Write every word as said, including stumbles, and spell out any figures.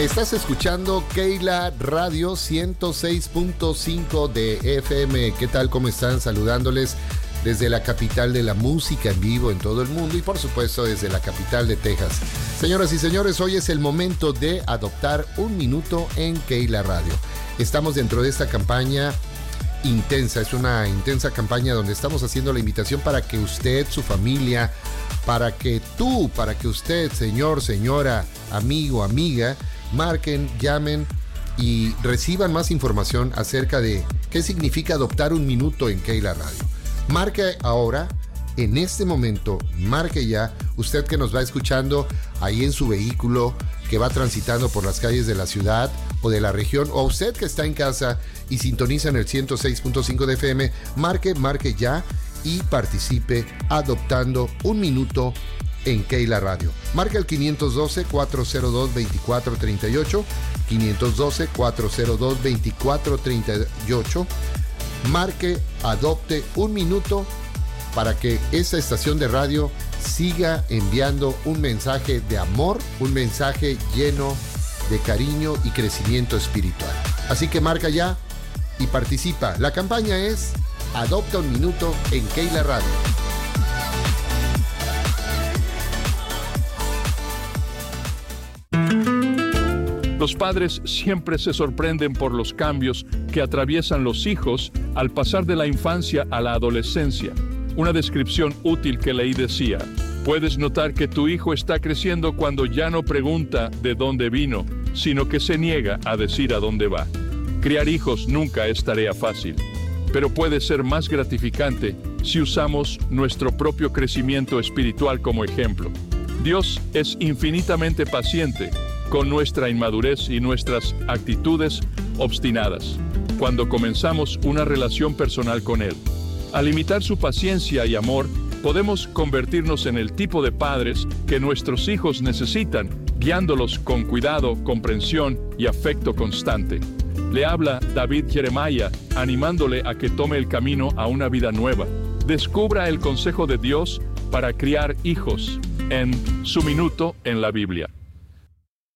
Estás escuchando Keila Radio ciento seis punto cinco de F M. ¿Qué tal? ¿Cómo están? Saludándoles desde la capital de la música en vivo en todo el mundo y por supuesto desde la capital de Texas. Señoras y señores, hoy es el momento de adoptar un minuto en Keila Radio. Estamos dentro de esta campaña intensa, es una intensa campaña donde estamos haciendo la invitación para que usted, su familia, para que tú, para que usted, señor, señora, amigo, amiga, marquen, llamen y reciban más información acerca de qué significa adoptar un minuto en Keila Radio. Marque ahora, en este momento, marque ya, usted que nos va escuchando ahí en su vehículo, que va transitando por las calles de la ciudad o de la región, o usted que está en casa y sintoniza en el ciento seis punto cinco de F M, marque, marque ya y participe adoptando un minuto en Keila Radio. Marca el quinientos doce, cuatrocientos dos, veinticuatro treinta y ocho, quinientos doce, cuatrocientos dos, veinticuatro treinta y ocho. Marque, adopte un minuto para que esta estación de radio siga enviando un mensaje de amor, un mensaje lleno de cariño y crecimiento espiritual. Así que marca ya y participa. La campaña es Adopta un minuto en Keila Radio. Los padres siempre se sorprenden por los cambios que atraviesan los hijos al pasar de la infancia a la adolescencia. Una descripción útil que leí decía: puedes notar que tu hijo está creciendo cuando ya no pregunta de dónde vino, sino que se niega a decir a dónde va. Criar hijos nunca es tarea fácil, pero puede ser más gratificante si usamos nuestro propio crecimiento espiritual como ejemplo. Dios es infinitamente paciente con nuestra inmadurez y nuestras actitudes obstinadas cuando comenzamos una relación personal con Él. Al imitar su paciencia y amor, podemos convertirnos en el tipo de padres que nuestros hijos necesitan, guiándolos con cuidado, comprensión y afecto constante. Le habla David Jeremiah, animándole a que tome el camino a una vida nueva. Descubra el consejo de Dios para criar hijos en Su Minuto en la Biblia.